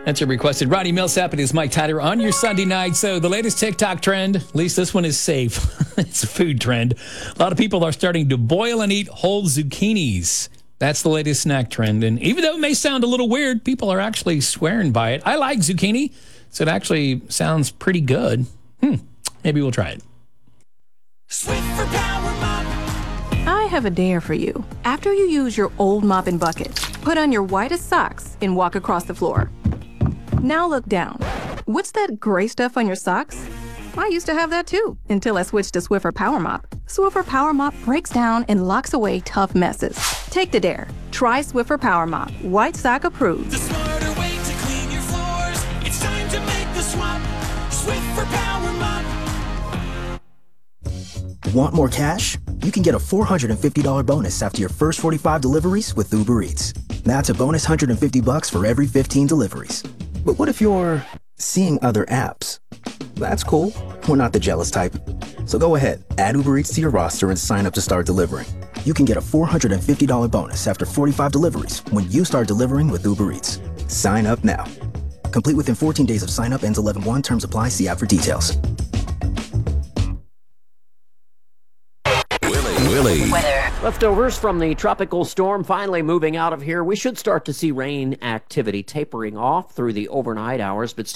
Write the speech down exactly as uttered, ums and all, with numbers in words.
That's a requested. Rodney Millsap and his Mike Tyler on your Sunday night. So the latest TikTok trend, at least this one is safe. It's a food trend. A lot of people are starting to boil and eat whole zucchinis. That's the latest snack trend. And even though it may sound a little weird, people are actually swearing by it. I like zucchini, so it actually sounds pretty good. Hmm. Maybe we'll try it. Swiffer Power Mop. I have a dare for you. After you use your old mop and bucket, put on your whitest socks and walk across the floor. Now look down. What's that gray stuff on your socks? I used to have that too, until I switched to Swiffer Power Mop. Swiffer Power Mop breaks down and locks away tough messes. Take the dare. Try Swiffer Power Mop. White sock approved. The smarter way to clean your floors. It's time to make the swap. Swiffer Power Mop. Want more cash? You can get a four hundred fifty dollars bonus after your first forty-five deliveries with Uber Eats. That's a bonus one hundred fifty bucks for every fifteen deliveries. But what if you're seeing other apps? That's cool. We're not the jealous type. So go ahead, add Uber Eats to your roster and sign up to start delivering. You can get a four hundred fifty dollars bonus after forty-five deliveries when you start delivering with Uber Eats. Sign up now. Complete within fourteen days of sign up, ends eleven one. Terms apply. See app for details. Willie. Weather. Leftovers from the tropical storm finally moving out of here. We should start to see rain activity tapering off through the overnight hours, but